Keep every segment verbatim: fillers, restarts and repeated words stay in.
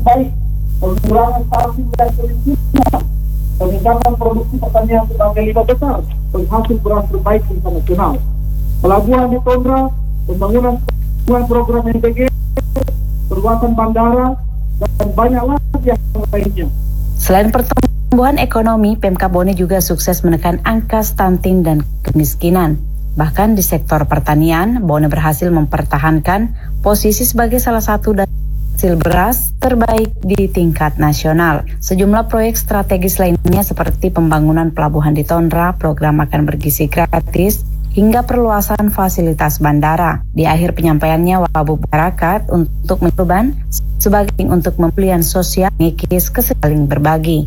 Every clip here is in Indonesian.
baik, pengurangan stunting dan kemiskinan, peningkatan produksi pertanian sebagai lima besar penghasil beras terbaik internasional, pelabuhan di Tondra, pembangunan program M P G, perluasan bandara, dan banyak lagi yang lainnya. Selain pertumbuhan ekonomi, Pemkab Bone juga sukses menekan angka stunting dan kemiskinan. Bahkan di sektor pertanian, Bone berhasil mempertahankan posisi sebagai salah satu dari hasil beras terbaik di tingkat nasional. Sejumlah proyek strategis lainnya seperti pembangunan pelabuhan di Tondra, program makan bergizi gratis, hingga perluasan fasilitas bandara. Di akhir penyampaiannya, Wabu Barakat untuk mencoba sebagai untuk pembelian sosial ngikis kesaling berbagi.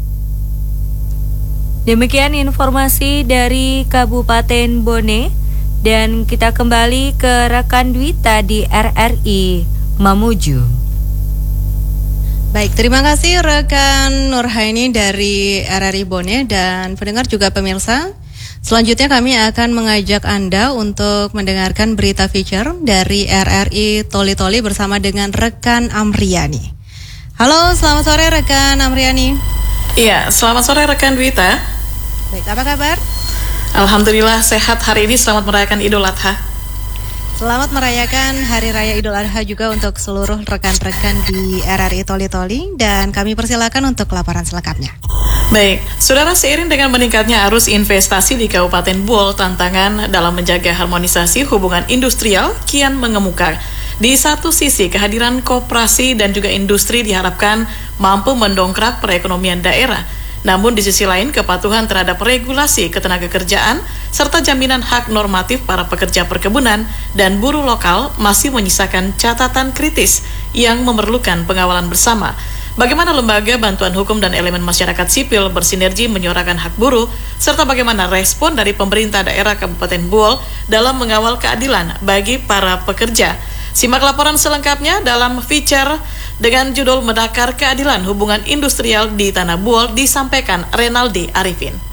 Demikian informasi dari Kabupaten Bone, dan kita kembali ke rekan Dwita di R R I Mamuju. Baik, terima kasih rekan Nurhaini dari R R I Bone, dan pendengar juga pemirsa. Selanjutnya kami akan mengajak Anda untuk mendengarkan berita feature dari R R I Toli Toli bersama dengan rekan Amriani. Halo, selamat sore rekan Amriani. Iya, selamat sore rekan Dwita. Baik, apa kabar? Alhamdulillah sehat hari ini, selamat merayakan Idul Adha. Selamat merayakan Hari Raya Idul Adha juga untuk seluruh rekan-rekan di R R I Toli Toli, dan kami persilakan untuk laporan selengkapnya. Baik, saudara, seiring dengan meningkatnya arus investasi di Kabupaten Buol, tantangan dalam menjaga harmonisasi hubungan industrial kian mengemuka. Di satu sisi, kehadiran koperasi dan juga industri diharapkan mampu mendongkrak perekonomian daerah. Namun di sisi lain, kepatuhan terhadap regulasi ketenagakerjaan serta jaminan hak normatif para pekerja perkebunan dan buruh lokal masih menyisakan catatan kritis yang memerlukan pengawalan bersama. Bagaimana lembaga bantuan hukum dan elemen masyarakat sipil bersinergi menyuarakan hak buruh, serta bagaimana respon dari pemerintah daerah Kabupaten Buol dalam mengawal keadilan bagi para pekerja. Simak laporan selengkapnya dalam feature dengan judul Menakar Keadilan Hubungan Industrial di Tanah Buol, disampaikan Renaldi Arifin.